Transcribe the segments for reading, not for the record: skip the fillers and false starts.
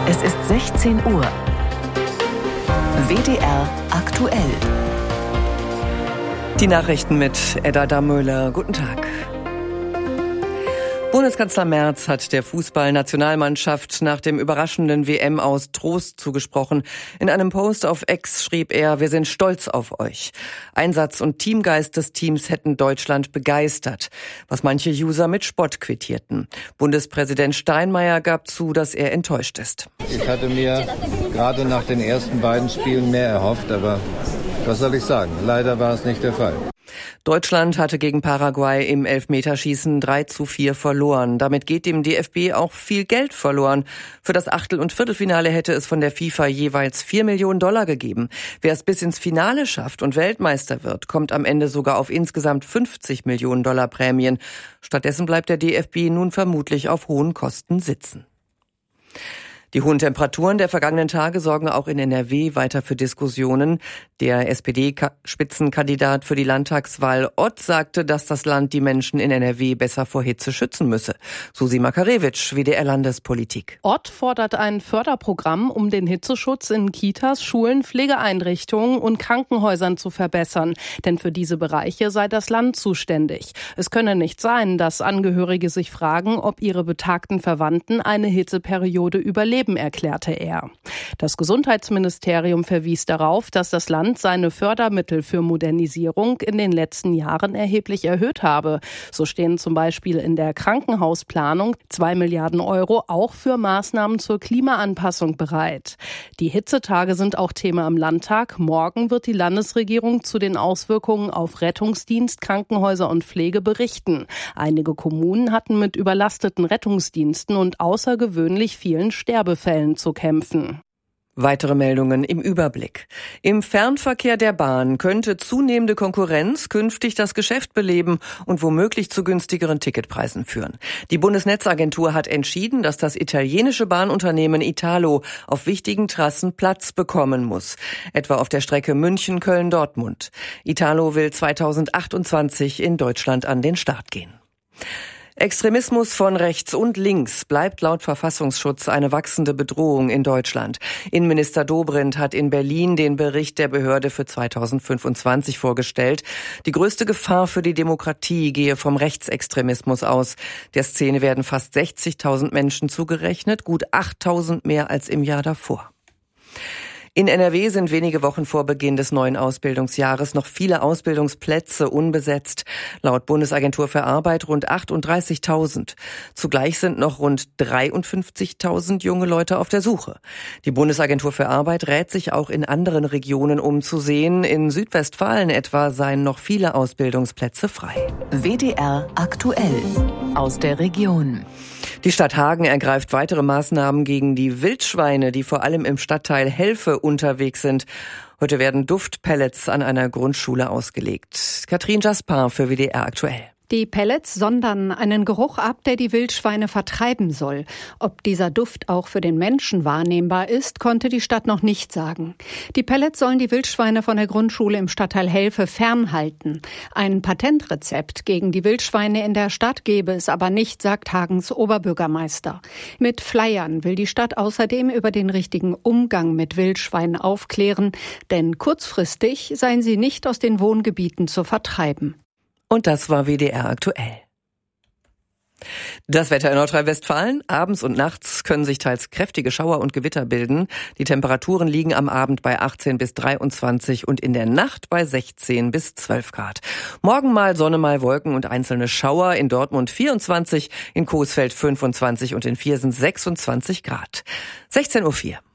Es ist 16 Uhr. WDR aktuell. Die Nachrichten mit Edda Dammöhler. Guten Tag. Bundeskanzler Merz hat der Fußballnationalmannschaft nach dem überraschenden WM-Aus Trost zugesprochen. In einem Post auf X schrieb er: Wir sind stolz auf euch. Einsatz und Teamgeist des Teams hätten Deutschland begeistert, was manche User mit Spott quittierten. Bundespräsident Steinmeier gab zu, dass er enttäuscht ist. Ich hatte mir gerade nach den ersten beiden Spielen mehr erhofft, aber was soll ich sagen? Leider war es nicht der Fall. Deutschland hatte gegen Paraguay im Elfmeterschießen 3:4 verloren. Damit geht dem DFB auch viel Geld verloren. Für das Achtel- und Viertelfinale hätte es von der FIFA jeweils $4 Millionen gegeben. Wer es bis ins Finale schafft und Weltmeister wird, kommt am Ende sogar auf insgesamt $50 Millionen Prämien. Stattdessen bleibt der DFB nun vermutlich auf hohen Kosten sitzen. Die hohen Temperaturen der vergangenen Tage sorgen auch in NRW weiter für Diskussionen. Der SPD-Spitzenkandidat für die Landtagswahl Ott sagte, dass das Land die Menschen in NRW besser vor Hitze schützen müsse. Susi Makarewitsch, WDR Landespolitik. Ott fordert ein Förderprogramm, um den Hitzeschutz in Kitas, Schulen, Pflegeeinrichtungen und Krankenhäusern zu verbessern. Denn für diese Bereiche sei das Land zuständig. Es könne nicht sein, dass Angehörige sich fragen, ob ihre betagten Verwandten eine Hitzeperiode überleben, erklärte er. Das Gesundheitsministerium verwies darauf, dass das Land seine Fördermittel für Modernisierung in den letzten Jahren erheblich erhöht habe. So stehen zum Beispiel in der Krankenhausplanung 2 Milliarden Euro auch für Maßnahmen zur Klimaanpassung bereit. Die Hitzetage sind auch Thema im Landtag. Morgen wird die Landesregierung zu den Auswirkungen auf Rettungsdienst, Krankenhäuser und Pflege berichten. Einige Kommunen hatten mit überlasteten Rettungsdiensten und außergewöhnlich vielen Sterbefällen zu kämpfen. Weitere Meldungen im Überblick. Im Fernverkehr der Bahn könnte zunehmende Konkurrenz künftig das Geschäft beleben und womöglich zu günstigeren Ticketpreisen führen. Die Bundesnetzagentur hat entschieden, dass das italienische Bahnunternehmen Italo auf wichtigen Trassen Platz bekommen muss, etwa auf der Strecke München-Köln-Dortmund. Italo will 2028 in Deutschland an den Start gehen. Extremismus von rechts und links bleibt laut Verfassungsschutz eine wachsende Bedrohung in Deutschland. Innenminister Dobrindt hat in Berlin den Bericht der Behörde für 2025 vorgestellt. Die größte Gefahr für die Demokratie gehe vom Rechtsextremismus aus. Der Szene werden fast 60.000 Menschen zugerechnet, gut 8.000 mehr als im Jahr davor. In NRW sind wenige Wochen vor Beginn des neuen Ausbildungsjahres noch viele Ausbildungsplätze unbesetzt. Laut Bundesagentur für Arbeit rund 38.000. Zugleich sind noch rund 53.000 junge Leute auf der Suche. Die Bundesagentur für Arbeit rät sich auch in anderen Regionen umzusehen. In Südwestfalen etwa seien noch viele Ausbildungsplätze frei. WDR aktuell aus der Region. Die Stadt Hagen ergreift weitere Maßnahmen gegen die Wildschweine, die vor allem im Stadtteil Helfe unterwegs sind. Heute werden Duftpellets an einer Grundschule ausgelegt. Katrin Jaspar für WDR aktuell. Die Pellets sondern einen Geruch ab, der die Wildschweine vertreiben soll. Ob dieser Duft auch für den Menschen wahrnehmbar ist, konnte die Stadt noch nicht sagen. Die Pellets sollen die Wildschweine von der Grundschule im Stadtteil Helfe fernhalten. Ein Patentrezept gegen die Wildschweine in der Stadt gebe es aber nicht, sagt Hagens Oberbürgermeister. Mit Flyern will die Stadt außerdem über den richtigen Umgang mit Wildschweinen aufklären, denn kurzfristig seien sie nicht aus den Wohngebieten zu vertreiben. Und das war WDR aktuell. Das Wetter in Nordrhein-Westfalen. Abends und nachts können sich teils kräftige Schauer und Gewitter bilden. Die Temperaturen liegen am Abend bei 18 bis 23 und in der Nacht bei 16 bis 12 Grad. Morgen mal Sonne, mal Wolken und einzelne Schauer. In Dortmund 24, in Coesfeld 25 und in Viersen 26 Grad. 16:04 Uhr.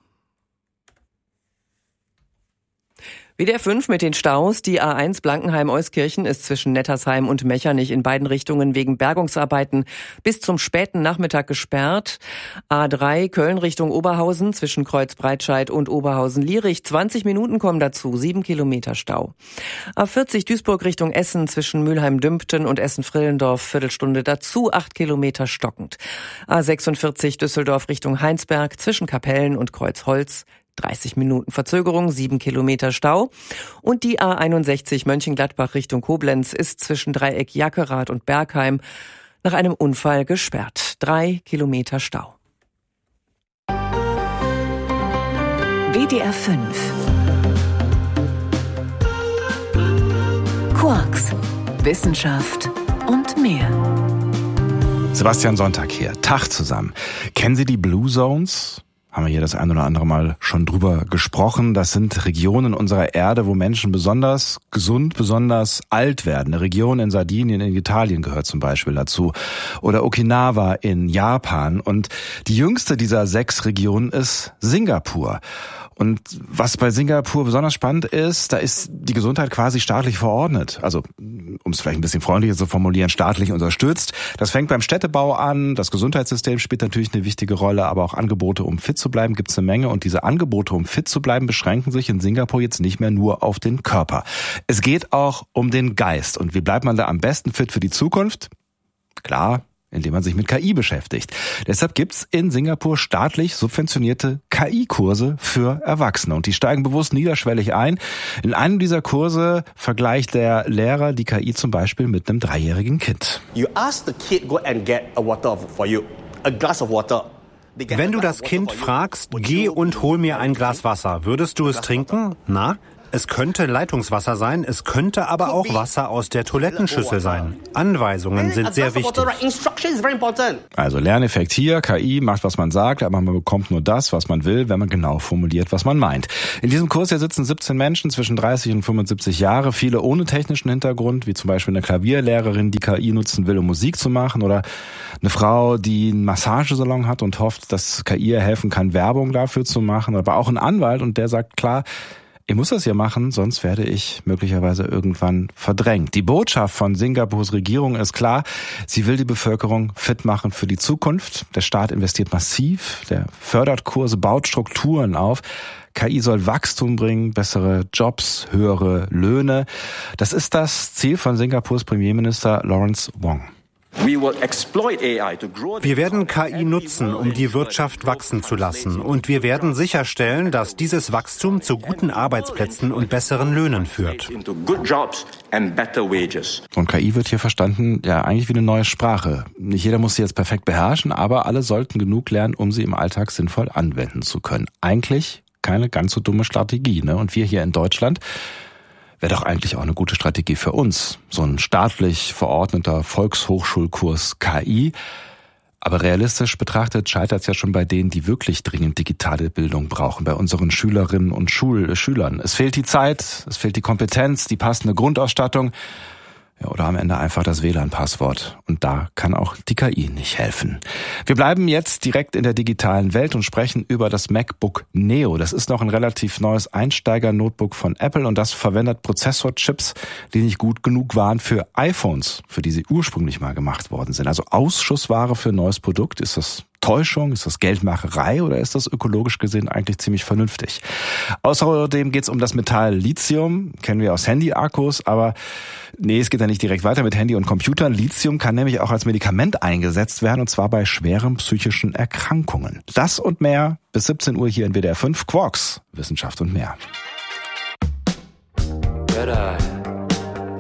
WDR 5 mit den Staus. Die A1 Blankenheim-Euskirchen ist zwischen Nettersheim und Mechernich in beiden Richtungen wegen Bergungsarbeiten bis zum späten Nachmittag gesperrt. A3 Köln Richtung Oberhausen zwischen Kreuzbreitscheid und Oberhausen-Lierich. 20 Minuten kommen dazu, 7 Kilometer Stau. A40 Duisburg Richtung Essen zwischen Mülheim-Dümpten und Essen-Frillendorf. Viertelstunde dazu, 8 Kilometer stockend. A46 Düsseldorf Richtung Heinsberg zwischen Kapellen und Kreuzholz. 30 Minuten Verzögerung, 7 Kilometer Stau. Und die A61 Mönchengladbach Richtung Koblenz ist zwischen Dreieck Jackerath und Bergheim nach einem Unfall gesperrt. 3 Kilometer Stau. WDR 5 Quarks, Wissenschaft und mehr. Sebastian Sonntag hier. Tag zusammen. Kennen Sie die Blue Zones? Haben wir hier das ein oder andere Mal schon drüber gesprochen. Das sind Regionen unserer Erde, wo Menschen besonders gesund, besonders alt werden. Eine Region in Sardinien, in Italien gehört zum Beispiel dazu. Oder Okinawa in Japan. Und die jüngste dieser 6 Regionen ist Singapur. Und was bei Singapur besonders spannend ist, da ist die Gesundheit quasi staatlich verordnet. Also, um es vielleicht ein bisschen freundlicher zu formulieren, staatlich unterstützt. Das fängt beim Städtebau an. Das Gesundheitssystem spielt natürlich eine wichtige Rolle, aber auch Angebote, um fit zu bleiben, gibt es eine Menge. Und diese Angebote, um fit zu bleiben, beschränken sich in Singapur jetzt nicht mehr nur auf den Körper. Es geht auch um den Geist. Und wie bleibt man da am besten fit für die Zukunft? Klar, indem man sich mit KI beschäftigt. Deshalb gibt's in Singapur staatlich subventionierte KI-Kurse für Erwachsene. Und die steigen bewusst niederschwellig ein. In einem dieser Kurse vergleicht der Lehrer die KI zum Beispiel mit einem 3-jährigen Kind. You ask the kid, go and get a water for you, a glass of water. Wenn du das Kind fragst, geh und hol mir ein Glas Wasser, würdest du es trinken? Na? Es könnte Leitungswasser sein, es könnte aber auch Wasser aus der Toilettenschüssel sein. Anweisungen sind sehr wichtig. Also Lerneffekt hier, KI macht, was man sagt, aber man bekommt nur das, was man will, wenn man genau formuliert, was man meint. In diesem Kurs hier sitzen 17 Menschen zwischen 30 und 75 Jahre, viele ohne technischen Hintergrund, wie zum Beispiel eine Klavierlehrerin, die KI nutzen will, um Musik zu machen, oder eine Frau, die einen Massagesalon hat und hofft, dass KI ihr helfen kann, Werbung dafür zu machen, aber auch ein Anwalt, und der sagt, klar, ich muss das ja machen, sonst werde ich möglicherweise irgendwann verdrängt. Die Botschaft von Singapurs Regierung ist klar, sie will die Bevölkerung fit machen für die Zukunft. Der Staat investiert massiv, der fördert Kurse, baut Strukturen auf. KI soll Wachstum bringen, bessere Jobs, höhere Löhne. Das ist das Ziel von Singapurs Premierminister Lawrence Wong. Wir werden KI nutzen, um die Wirtschaft wachsen zu lassen. Und wir werden sicherstellen, dass dieses Wachstum zu guten Arbeitsplätzen und besseren Löhnen führt. Und KI wird hier verstanden, ja, eigentlich wie eine neue Sprache. Nicht jeder muss sie jetzt perfekt beherrschen, aber alle sollten genug lernen, um sie im Alltag sinnvoll anwenden zu können. Eigentlich keine ganz so dumme Strategie, ne? Und wir hier in Deutschland, wäre doch eigentlich auch eine gute Strategie für uns. So ein staatlich verordneter Volkshochschulkurs KI. Aber realistisch betrachtet scheitert es ja schon bei denen, die wirklich dringend digitale Bildung brauchen, bei unseren Schülerinnen und Schülern. Es fehlt die Zeit, es fehlt die Kompetenz, die passende Grundausstattung. Ja, oder am Ende einfach das WLAN-Passwort. Und da kann auch die KI nicht helfen. Wir bleiben jetzt direkt in der digitalen Welt und sprechen über das MacBook Neo. Das ist noch ein relativ neues Einsteiger-Notebook von Apple und das verwendet Prozessorchips, die nicht gut genug waren für iPhones, für die sie ursprünglich mal gemacht worden sind. Also Ausschussware für ein neues Produkt. Ist das Täuschung? Ist das Geldmacherei oder ist das ökologisch gesehen eigentlich ziemlich vernünftig? Außerdem geht es um das Metall Lithium, kennen wir aus Handy-Akkus, aber nee, es geht ja nicht direkt weiter mit Handy und Computern. Lithium kann nämlich auch als Medikament eingesetzt werden, und zwar bei schweren psychischen Erkrankungen. Das und mehr bis 17 Uhr hier in WDR 5 Quarks, Wissenschaft und mehr. Red Eye.